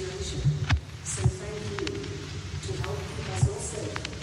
inspiration. So thank you to help keep us all safe.